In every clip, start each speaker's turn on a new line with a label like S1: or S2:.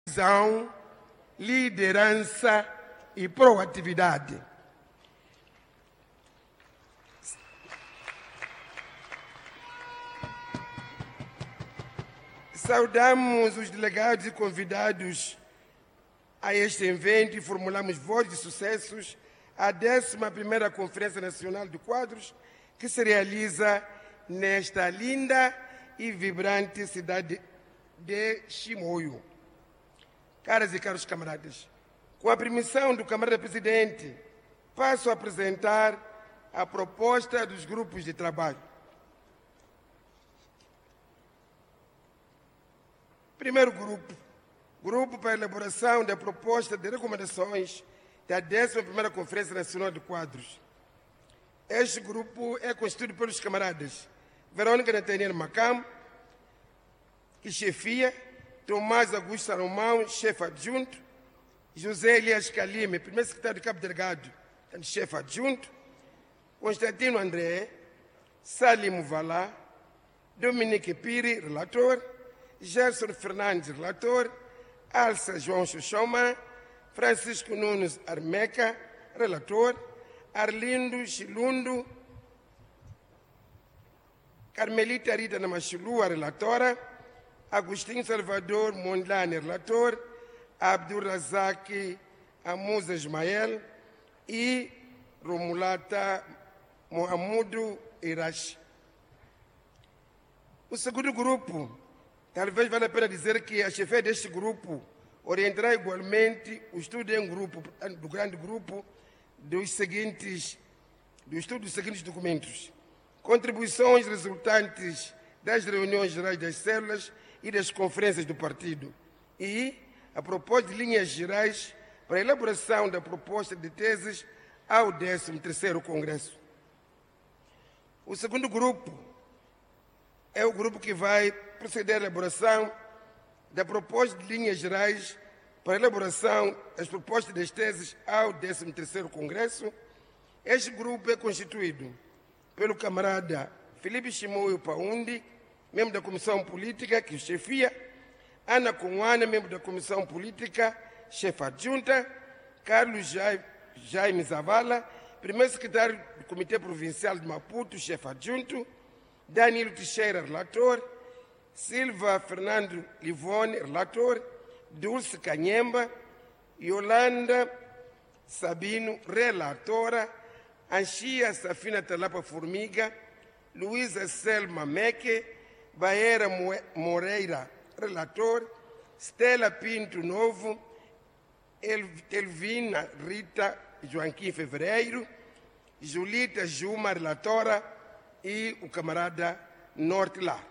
S1: visão, liderança e proatividade. Saudamos os delegados e convidados a este evento e formulamos votos de sucessos à 11ª Conferência Nacional de Quadros, que se realiza nesta linda e vibrante cidade de Chimoio. Caras e caros camaradas, com a permissão do camarada presidente, passo a apresentar a proposta dos grupos de trabalho. Primeiro grupo para a elaboração da proposta de recomendações da 11ª Conferência Nacional de Quadros. Este grupo é constituído pelos camaradas Verônica Nathaniel Macam, que chefia, Tomás Augusto Salomão, chefe adjunto, José Elias Calime, primeiro secretário de Cabo Delgado, chefe adjunto, Constantino André, Salim Valá, Dominique Piri, relator, Gerson Fernandes, relator, Alça João Xuxoma, Francisco Nunes Armeca, relator, Arlindo Chilundo, Carmelita Rita Namachulua, relatora, Agostinho Salvador Mondlane, relator, Abdul Razak Amuza Ismael e Romulata Mohamudo Irashi. O segundo grupo, talvez valha a pena dizer que a chefia deste grupo orientará igualmente o estudo em grupo, do grande grupo, do estudo dos seguintes documentos: contribuições resultantes das reuniões gerais das células e das conferências do partido e a proposta de linhas gerais para a elaboração da proposta de teses ao 13º Congresso. O segundo grupo é o grupo que vai proceder à elaboração da proposta de linhas gerais para a elaboração das propostas das teses ao 13º Congresso. Este grupo é constituído pelo camarada Felipe Chimoio Paundi, membro da Comissão Política, que chefia, Ana Conwana, membro da Comissão Política, chefe adjunta, Carlos Jaime Zavala, primeiro secretário do Comitê Provincial de Maputo, chefe adjunto, Danilo Teixeira, relator, Silva Fernando Livone, relator, Dulce Canhemba, Yolanda Sabino, relatora, Anchia Safina Talapa Formiga, Luísa Selma Meque, Baera Moreira, relator, Stella Pinto Novo, Elvina Rita Joaquim Fevereiro, Julita Juma, relatora, e o camarada Norte lá.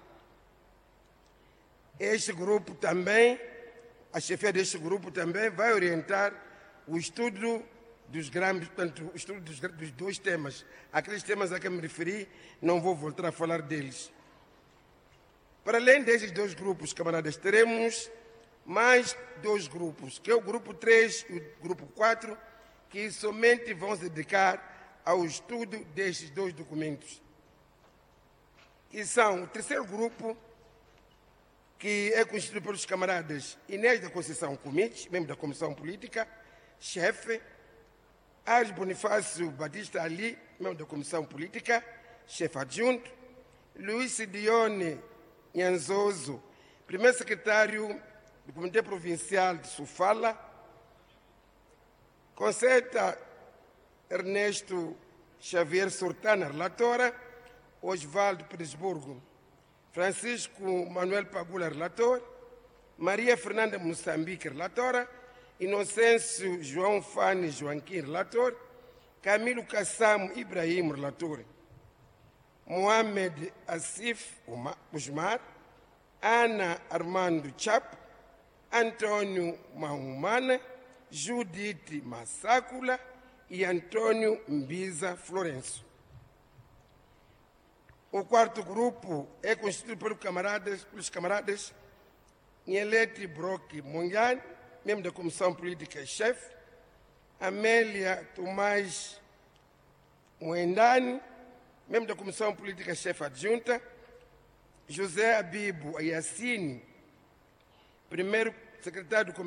S1: Este grupo também, a chefia deste grupo também vai orientar o estudo dos grandes, portanto, o estudo dos dois temas. Aqueles temas a que me referi, não vou voltar a falar deles. Para além desses dois grupos, camaradas, teremos mais dois grupos, que é o grupo 3 e o grupo 4, que somente vão se dedicar ao estudo destes dois documentos. E são o terceiro grupo, que é constituído pelos camaradas Inês da Conceição Comite, membro da Comissão Política, chefe, Ares Bonifácio Batista Ali, membro da Comissão Política, chefe adjunto, Luiz Sidione Nhanzoso, primeiro secretário do Comitê Provincial de Sofala, Conceta Ernesto Xavier Surtana, relatora, Osvaldo Petersburgo, Francisco Manuel Pagula, relator, Maria Fernanda Moçambique, relatora, Inocêncio João Fani Joaquim, relator, Camilo Kassam Ibrahim, relator, Mohamed Asif Usmar, Ana Armando Chap, Antônio Mahumana, Judite Massacula e Antônio Mbiza Florencio. O quarto grupo é constituído pelos camaradas Nielete Brock Mongan, membro da Comissão Política chefe, Amélia Tomás Moendani, membro da Comissão Política chefe adjunta, José Abibo Ayassine, primeiro secretário do Comitê